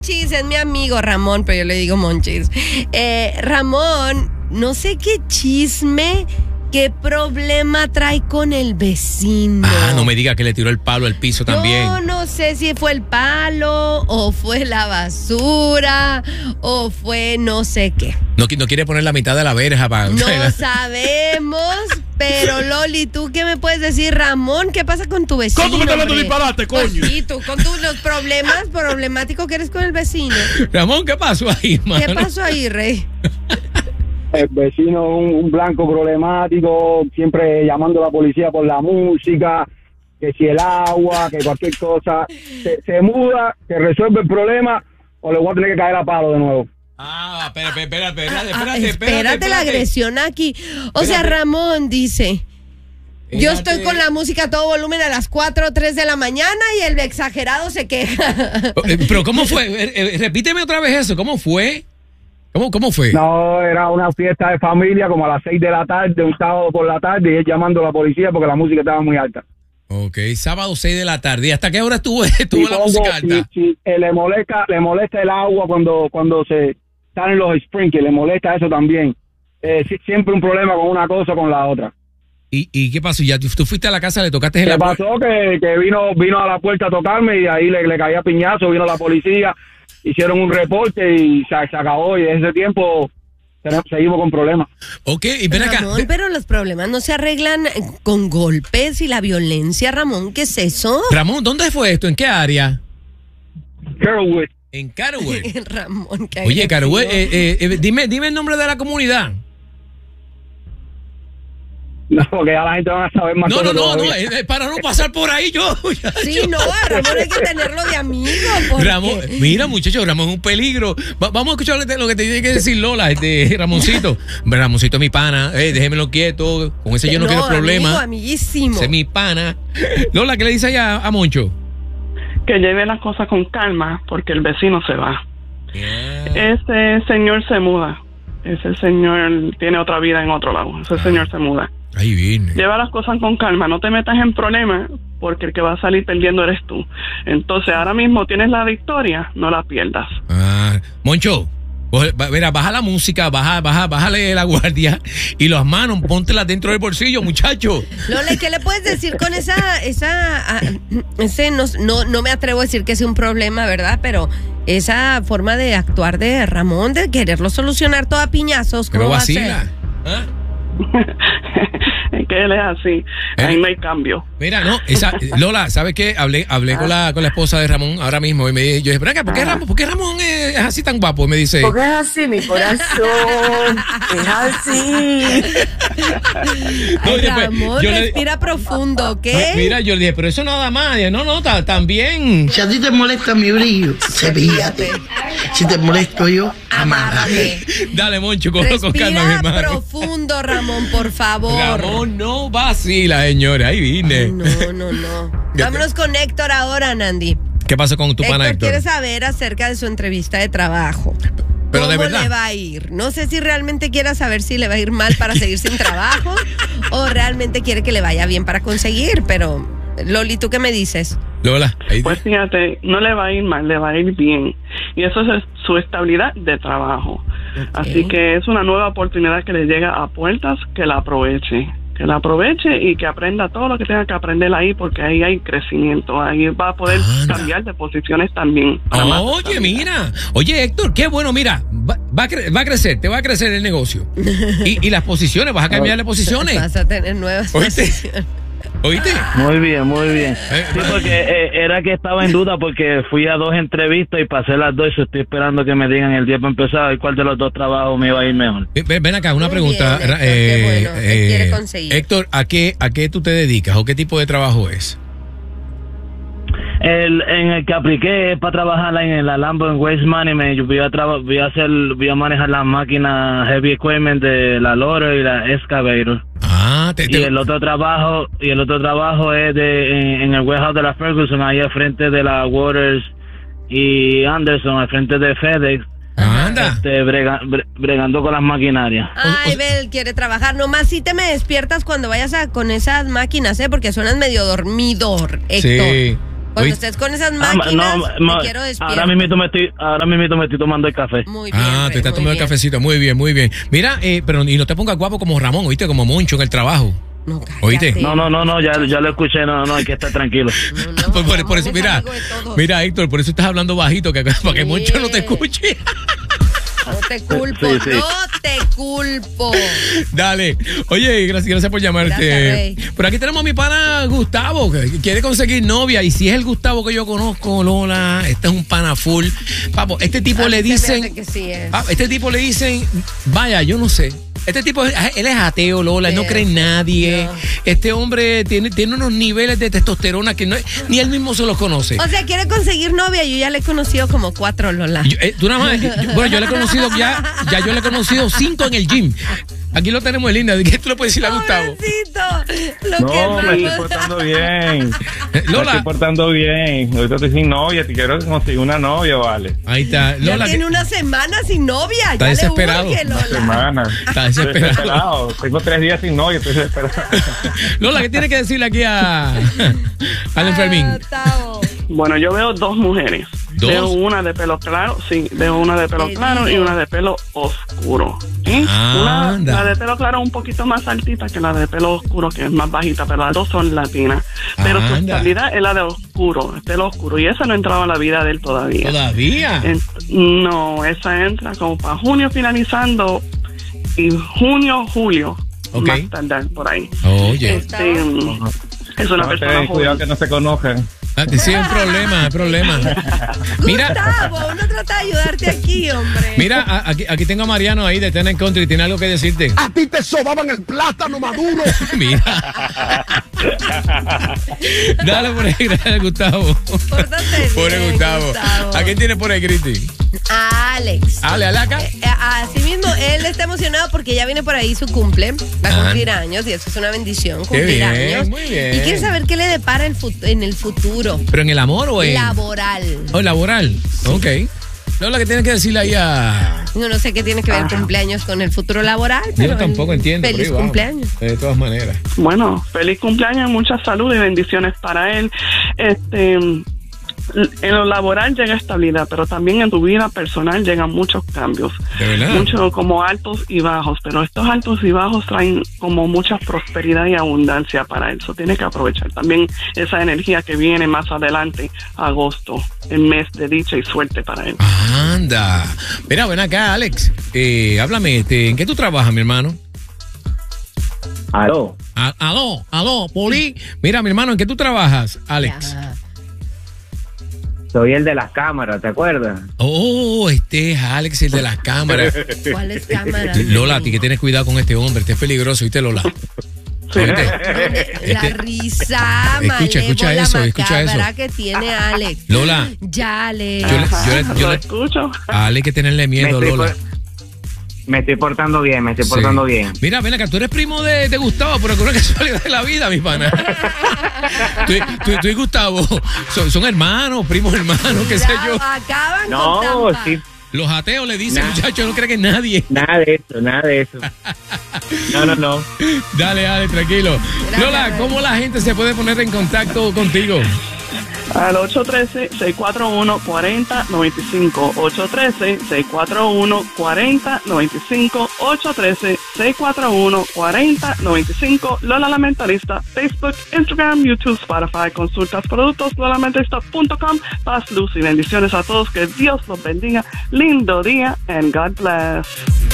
Monchis es mi amigo Ramón, pero yo le digo Monchis. Ramón, no sé qué chisme, qué problema trae con el vecino. Ah, no me diga que le tiró el palo al piso también. Yo no sé si fue el palo, o fue la basura, o fue no sé qué. No quiere poner la mitad de la verja para... No sabemos, pero Loli, ¿tú qué me puedes decir? Ramón, ¿qué pasa con tu vecino? ¿Cómo me estás hablando disparate, coño? Pues sí, tú con los problemáticos que eres con el vecino. Ramón, ¿qué pasó ahí, mano? ¿Qué pasó ahí, Rey? El vecino, un blanco problemático, siempre llamando a la policía por la música, que si el agua, que cualquier cosa. Se muda, que resuelve el problema, o le voy a tener que caer a palo de nuevo. Ah, espérate. Espérate la agresión aquí. O sea, Ramón dice... Yo estoy con la música a todo volumen a las 4 o 3 de la mañana y el exagerado se queja. Pero ¿cómo fue? Repíteme otra vez eso. ¿Cómo fue? ¿Cómo fue? No, era una fiesta de familia como a las 6 de la tarde, un sábado por la tarde, y él llamando a la policía porque la música estaba muy alta. Ok, sábado 6 de la tarde. ¿Y hasta qué hora estuvo la música alta? Sí, le molesta el agua cuando se salen los sprinklers, le molesta eso también. Siempre un problema con una cosa o con la otra. ¿Y qué pasó? ¿Ya tú fuiste a la casa, le tocaste en la puerta? ¿Qué pasó? Que vino a la puerta a tocarme y ahí le caía piñazo, vino la policía, hicieron un reporte y se acabó, y desde ese tiempo seguimos con problemas. Ok, y ven acá. Ramón, pero los problemas no se arreglan con golpes y la violencia, Ramón, ¿qué es eso? Ramón, ¿dónde fue esto? ¿En qué área? Carolwood. En Carolwood. Ramón, ¿qué hay? Oye, Carolwood, dime el nombre de la comunidad. No, porque ya la gente va a saber más. No, para no pasar por ahí yo. Sí, no, Ramón hay que tenerlo de amigo. Ramón, mira, muchachos, Ramón es un peligro. Vamos a escuchar lo que te tiene que decir Lola, Ramoncito. Ramoncito es mi pana, déjemelo quieto. Con ese yo no quiero problemas. Amiguísimo. Ese es mi pana. Lola, ¿qué le dice allá a Moncho? Que lleve las cosas con calma, porque el vecino se va. Ese señor se muda. Ese señor tiene otra vida en otro lado. Ese señor se muda. Ahí viene. Lleva las cosas con calma, no te metas en problemas, porque el que va a salir perdiendo eres tú. Entonces, ahora mismo tienes la victoria, no la pierdas. Moncho, mira, baja la música, bájale la guardia y las manos, póntelas dentro del bolsillo, muchacho. Lola, ¿qué le puedes decir con ese no me atrevo a decir que es un problema, ¿verdad? Pero esa forma de actuar de Ramón, de quererlo solucionar todo a piñazos, ¿cómo va a ser? Que él es así, ahí no hay cambio. Mira, Lola, ¿sabes qué? Hablé con la esposa de Ramón ahora mismo y yo dije, ¿por qué Ramón es así tan guapo? Y me dice, porque es así, mi corazón, es así. Ramón, respira profundo, ¿ok? Mira, yo le dije, pero eso nada más. No, también. Si a ti te molesta mi brillo, cepíllate. Si te molesto yo, amárrate. Dale, Moncho, con calma, mi hermano. Profundo, Ramón, por favor. Ramón no vacila, señora. Ahí vine. Ay, no. Vámonos con Héctor ahora, Nandi. ¿Qué pasa con tu pana, Héctor? Quiere saber acerca de su entrevista de trabajo. Pero ¿Cómo de verdad le va a ir? No sé si realmente quiera saber si le va a ir mal para seguir sin trabajo o realmente quiere que le vaya bien para conseguir, pero Loli, ¿tú qué me dices? Lola, pues fíjate, no le va a ir mal, le va a ir bien. Y eso es su estabilidad de trabajo. Okay. Así que es una nueva oportunidad que le llega a puertas, que la aproveche. Que la aproveche y que aprenda todo lo que tenga que aprender ahí, porque ahí hay crecimiento. Ahí va a poder cambiar de posiciones también. Oye, mira. Oye, Héctor, qué bueno, mira. Va a crecer, te va a crecer el negocio. Y las posiciones, vas a cambiar de posiciones. Vas a tener nuevas posiciones. ¿Oíste? Muy bien. Sí, porque era que estaba en duda porque fui a 2 entrevistas y pasé las 2 y estoy esperando que me digan el día para empezar y cuál de los 2 trabajos me iba a ir mejor. Ven acá, una pregunta. Bien, Héctor, qué bueno, ¿qué quiere conseguir? Héctor, ¿a qué tú te dedicas o qué tipo de trabajo es? En el que apliqué para trabajar en la Lambo en Waste Management, voy a manejar las máquinas heavy equipment de la Loader y la Excavator. Y el otro trabajo es en el warehouse de la Ferguson, ahí al frente de la Waters y Anderson, al frente de FedEx. Anda. Bregando con las maquinarias. Ay, Bel quiere trabajar. Nomás si te me despiertas cuando vayas con esas máquinas, porque suenas medio dormidor, Héctor. Sí. Cuando estés con esas máquinas, te quiero despierto. Ahora mismo me estoy tomando el café. Muy bien. Te estás tomando el cafecito. Muy bien, muy bien. Mira, pero y no te pongas guapo como Ramón, ¿oíste? Como Moncho en el trabajo. No, cállate. ¿Oíste? No, ya lo escuché, no, hay que estar tranquilo. Por eso, mira, Héctor, por eso estás hablando bajito, para que Moncho no te escuche. No te culpo, sí. No te culpo. Dale. Oye, gracias por llamarte. Por aquí tenemos a mi pana Gustavo, que quiere conseguir novia. Y si es el Gustavo que yo conozco, Lola, este es un pana full. Papo, este tipo le dicen. Este tipo le dicen, vaya, yo no sé. Este tipo, él es ateo, Lola, él no cree en nadie. No. Este hombre tiene unos niveles de testosterona que ni él mismo se los conoce. O sea, quiere conseguir novia. Yo ya le he conocido como 4, Lola. Tú nada más, yo le he conocido ya yo le he conocido 5 en el gym. Aquí lo tenemos en línea. ¿Qué tú le puedes decir a Gustavo? Me estoy portando bien. Lola. Me estoy portando bien. Ahorita estoy sin novia. Te quiero conseguir una novia, vale. Ahí está. Lola, ya tiene una semana sin novia. Está desesperado. Una semana. Está desesperado. Tengo 3 días sin novia. Estoy desesperado. Lola, ¿qué tiene que decirle aquí al Fermín? Bueno, yo veo 2 mujeres. ¿Dos? Veo una de pelo claro, veo una de pelo claro y una de pelo oscuro. La de pelo claro un poquito más altita que la de pelo oscuro, que es más bajita, pero las 2 son latinas. Pero su estabilidad es la de oscuro, el pelo oscuro, y esa no entraba en la vida de él todavía. ¿Todavía? No, esa entra como para junio finalizando y junio, julio. Más tardar por ahí. Oye. Es una persona joven. Cuidado que no se conozcan. Sí, es un problema. Mira, Gustavo, uno trata de ayudarte aquí, hombre. Mira, aquí tengo a Mariano ahí de Ten Country, tiene algo que decirte. A ti te sobaban el plátano maduro. Mira. Dale por ahí, gracias, Gustavo. Pobre Gustavo. ¿A quién tiene por ahí, Cristi? A Alex. Acá. Así mismo, él está emocionado porque ya viene por ahí su cumple. Va a cumplir años y eso es una bendición, cumplir años. Muy bien. Y quiere saber qué le depara en el futuro. ¿Pero en el amor o en...? Laboral. Laboral. Ok. Lola, ¿qué tienes que decirle ahí a...? No sé qué tiene que ver el cumpleaños con el futuro laboral. Pero yo tampoco entiendo. Feliz cumpleaños. De todas maneras. Bueno, feliz cumpleaños, mucha salud y bendiciones para él. En lo laboral llega estabilidad, pero también en tu vida personal llegan muchos cambios. ¿De verdad? Muchos como altos y bajos, pero estos altos y bajos traen como mucha prosperidad y abundancia para él. Eso tiene que aprovechar también esa energía que viene más adelante, agosto, el mes de dicha y suerte para él. Anda. Mira, ven acá, Alex. Háblame, ¿en qué tú trabajas, mi hermano? Aló, Poli. Mira, mi hermano, ¿en qué tú trabajas, Alex? Ya. soy el de las cámaras, ¿te acuerdas? Oh, este es Alex, el de las cámaras. ¿Cuáles cámaras? Lola, a ti que tienes cuidado con este hombre, este es peligroso, ¿viste, Lola? La risa, escucha eso. que tiene Alex. Lola. Ya, Alex. Yo lo escucho. A Alex hay que tenerle miedo, Lola. Me estoy portando bien, bien. Mira, ven acá, tú eres primo de Gustavo, pero con una casualidad de la vida, mi pana. tú y Gustavo son hermanos, primos hermanos, qué sé yo. Acaban no, sí. Los ateos le dicen, muchachos, no creen en nadie. Nada de eso. No. Dale, tranquilo. Gracias, Lola, ¿cómo la gente se puede poner en contacto contigo? Al 813-641-4095. 813-641-4095. 813-641-4095. Lola la Mentalista. Facebook, Instagram, YouTube, Spotify. Consultas productos. LolaMentalista.com. Paz, luz y bendiciones a todos. Que Dios los bendiga. Lindo día and God bless.